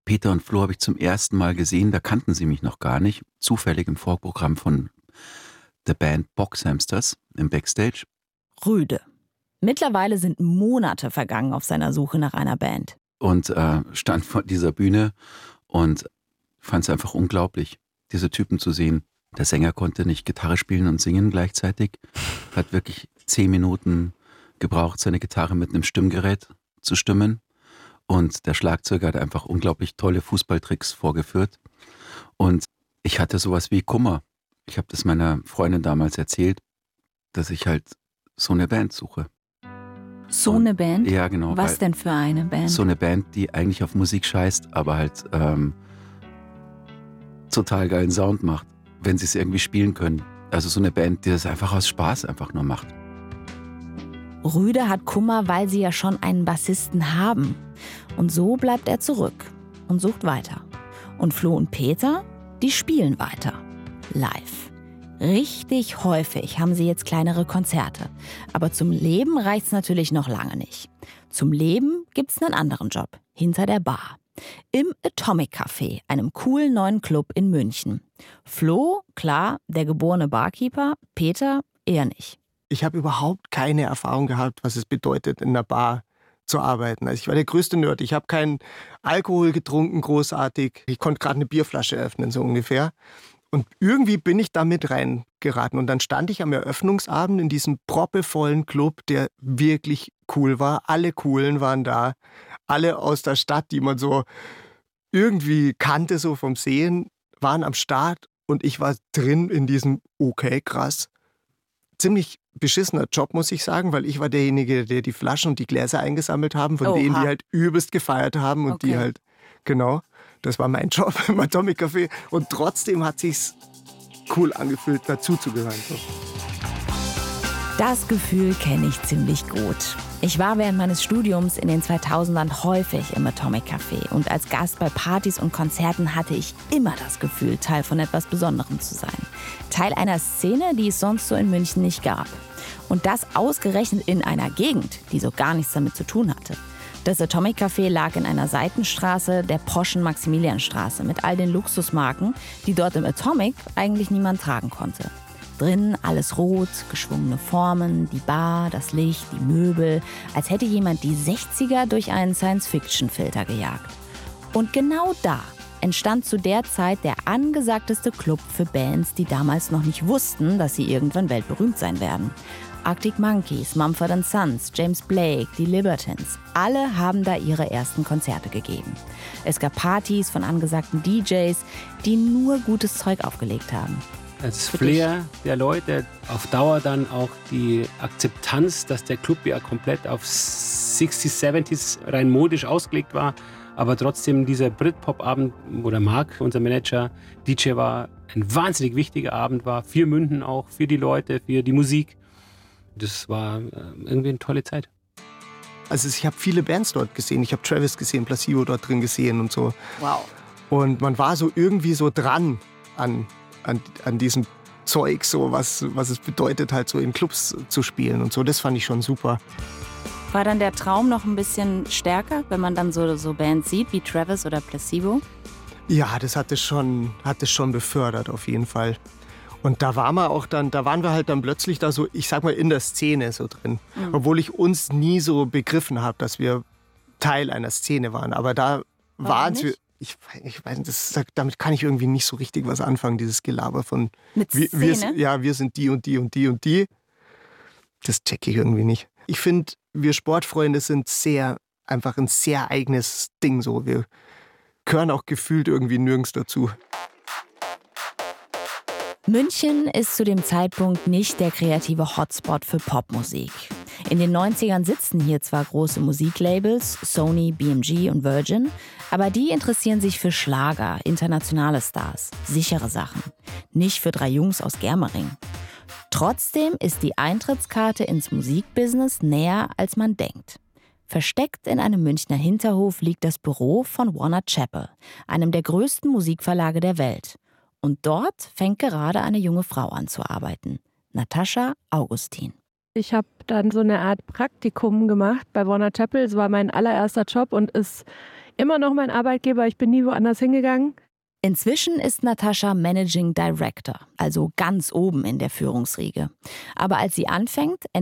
Peter und Flo habe ich zum ersten Mal gesehen, da kannten sie mich noch gar nicht. Zufällig im Vorprogramm von der Band Boxhamsters im Backstage. Rüde. Mittlerweile sind Monate vergangen auf seiner Suche nach einer Band. Und stand vor dieser Bühne und fand es einfach unglaublich, diese Typen zu sehen. Der Sänger konnte nicht Gitarre spielen und singen gleichzeitig. Hat wirklich 10 Minuten gebraucht, seine Gitarre mit einem Stimmgerät zu stimmen. Und der Schlagzeuger hat einfach unglaublich tolle Fußballtricks vorgeführt. Und ich hatte sowas wie Kummer. Ich habe das meiner Freundin damals erzählt, dass ich halt so eine Band suche. So eine Band? Ja, genau. Was denn für eine Band? So eine Band, die eigentlich auf Musik scheißt, aber halt total geilen Sound macht, wenn sie es irgendwie spielen können. Also so eine Band, die das einfach aus Spaß einfach nur macht. Rüde hat Kummer, weil sie ja schon einen Bassisten haben. Und so bleibt er zurück und sucht weiter. Und Flo und Peter, die spielen weiter. Live. Richtig häufig haben sie jetzt kleinere Konzerte. Aber zum Leben reicht's natürlich noch lange nicht. Zum Leben gibt's einen anderen Job. Hinter der Bar. Im Atomic Café, einem coolen neuen Club in München. Flo, klar, der geborene Barkeeper. Peter, eher nicht. Ich habe überhaupt keine Erfahrung gehabt, was es bedeutet, in einer Bar zu arbeiten. Also ich war der größte Nerd. Ich habe keinen Alkohol getrunken, großartig. Ich konnte gerade eine Bierflasche öffnen, so ungefähr. Und irgendwie bin ich da mit reingeraten. Und dann stand ich am Eröffnungsabend in diesem proppevollen Club, der wirklich cool war. Alle Coolen waren da. Alle aus der Stadt, die man so irgendwie kannte, so vom Sehen, waren am Start. Und ich war drin in diesem, okay, krass. Ziemlich beschissener Job, muss ich sagen, weil ich war derjenige, der die Flaschen und die Gläser eingesammelt haben, von denen, die halt übelst gefeiert haben und die halt, genau, das war mein Job im Atomic Café. Und trotzdem hat sich's cool angefühlt, dazu zu gehören. So. Das Gefühl kenne ich ziemlich gut. Ich war während meines Studiums in den 2000ern häufig im Atomic Café und als Gast bei Partys und Konzerten hatte ich immer das Gefühl, Teil von etwas Besonderem zu sein. Teil einer Szene, die es sonst so in München nicht gab. Und das ausgerechnet in einer Gegend, die so gar nichts damit zu tun hatte. Das Atomic Café lag in einer Seitenstraße der Poschen Maximilianstraße mit all den Luxusmarken, die dort im Atomic eigentlich niemand tragen konnte. Drinnen alles rot, geschwungene Formen, die Bar, das Licht, die Möbel, als hätte jemand die 60er durch einen Science-Fiction-Filter gejagt. Und genau da entstand zu der Zeit der angesagteste Club für Bands, die damals noch nicht wussten, dass sie irgendwann weltberühmt sein werden. Arctic Monkeys, Mumford & Sons, James Blake, die Libertines. Alle haben da ihre ersten Konzerte gegeben. Es gab Partys von angesagten DJs, die nur gutes Zeug aufgelegt haben. Das Flair der Leute, auf Dauer dann auch die Akzeptanz, dass der Club ja komplett auf 60s, 70s rein modisch ausgelegt war, aber trotzdem dieser Britpop-Abend, wo der Marc, unser Manager, DJ war, ein wahnsinnig wichtiger Abend war, für München auch, für die Leute, für die Musik. Das war irgendwie eine tolle Zeit. Also ich habe viele Bands dort gesehen. Ich habe Travis gesehen, Placebo dort drin gesehen und so. Wow. Und man war so irgendwie so dran an diesem Zeug, so was es bedeutet, halt so in Clubs zu spielen und so. Das fand ich schon super. War dann der Traum noch ein bisschen stärker, wenn man dann so Bands sieht, wie Travis oder Placebo? Ja, das hat es schon befördert, auf jeden Fall. Und da waren wir halt dann plötzlich da so, ich sag mal, in der Szene so drin. Mhm. Obwohl ich uns nie so begriffen habe, dass wir Teil einer Szene waren. Aber da waren wir. Ich weiß nicht, damit kann ich irgendwie nicht so richtig was anfangen, dieses Gelaber von mit Szene? wir sind die und die und die und die. Das checke ich irgendwie nicht. Ich finde, wir Sportfreunde sind einfach ein sehr eigenes Ding so. Wir gehören auch gefühlt irgendwie nirgends dazu. München ist zu dem Zeitpunkt nicht der kreative Hotspot für Popmusik. In den 90ern sitzen hier zwar große Musiklabels, Sony, BMG und Virgin, aber die interessieren sich für Schlager, internationale Stars, sichere Sachen. Nicht für 3 Jungs aus Germering. Trotzdem ist die Eintrittskarte ins Musikbusiness näher, als man denkt. Versteckt in einem Münchner Hinterhof liegt das Büro von Warner Chappell, einem der größten Musikverlage der Welt. Und dort fängt gerade eine junge Frau an zu arbeiten, Natascha Augustin. Ich habe dann so eine Art Praktikum gemacht bei Warner Chappell. Es war mein allererster Job und ist immer noch mein Arbeitgeber. Ich bin nie woanders hingegangen. Inzwischen ist Natascha Managing Director, also ganz oben in der Führungsriege. Aber als sie anfängt,